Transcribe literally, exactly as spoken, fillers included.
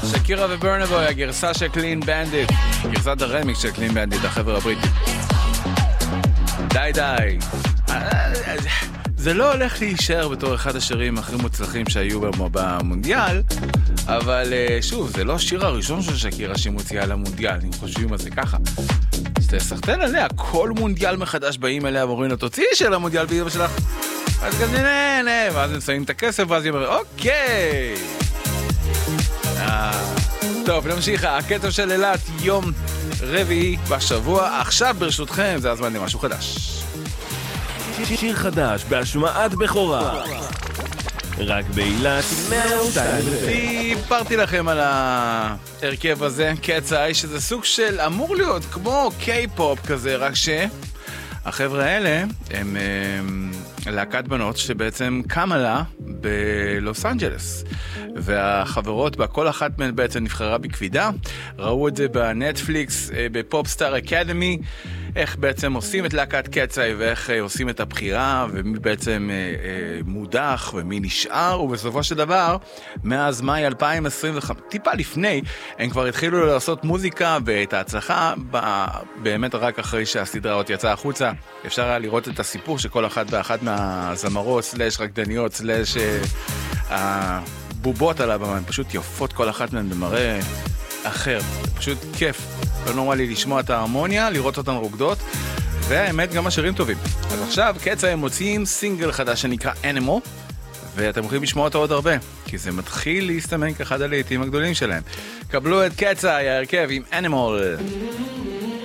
שקירה וברנבוי, הגרסה של קלין בנדיט, גרסת הרמיקס של קלין בנדיט, החבר הבריטי. די די. זה לא הולך להישאר בתור אחד השירים הכי מוצלחים שהיו במונדיאל, אבל שוב, זה לא השיר הראשון של שקירה שמוציאה למונדיאל, אם חושבים על זה ככה. שתסחטן עליה, כל מונדיאל מחדש באים אליה ואומרים לה, תוציאי של המונדיאל באמא שלך. אז כזה נהנה, ואז הם שמים את הכסף, ואז היא אומרת, אוקיי. טוב, נמשיך, הקטע של אילת, יום רביעי בשבוע, עכשיו ברשותכם, זה הזמן למשהו חדש. שיר חדש בהשמעת בכורה, רק באילת מאה ושתיים. סיפרתי לכם על ההרכב הזה, קצאי, שזה סוג של אמור להיות כמו קיי-פופ כזה, רק שהחבר'ה האלה הם, הם להקת בנות שבעצם קמה לה בלוס אנג'לס, והחברות בה, כל אחת מהן בעצם נבחרה בקבידה. ראו את זה בנטפליקס, בפופסטאר אקדמי, איך בעצם עושים את להקת קצאי ואיך עושים את הבחירה ומי בעצם מודח ומי נשאר, ובסופו של דבר מאז מאי אלפיים עשרים וחמש, טיפה לפני, הם כבר התחילו לעשות מוזיקה, ואת ההצלחה באמת רק אחרי שהסדרה עוד יצאה החוצה. אפשר היה לראות את הסיפור שכל אחת ואחת מהזמרות סלש רקדניות סלש הבובות על הבמה, הן פשוט יפות כל אחת מהן במראה אחר, פשוט כיף, לא נורמלי לשמוע את ההרמוניה, לראות אותן רוקדות, והאמת גם השירים טובים. אז עכשיו קצאי הם מוציאים סינגל חדש שנקרא Animal, ואתם יכולים לשמוע אותו עוד הרבה, כי זה מתחיל להסתמן כאחד הלהיטים הגדולים שלהם. קבלו את קצאי, ההרכב עם Animal.